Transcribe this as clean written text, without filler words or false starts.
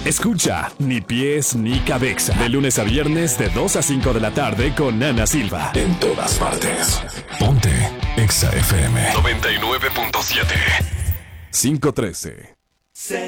Escucha Ni Pies ni Cabeza. De lunes a viernes de 2 a 5 de la tarde con Ana Silva. En todas partes. Ponte Exa FM 99.7. 513.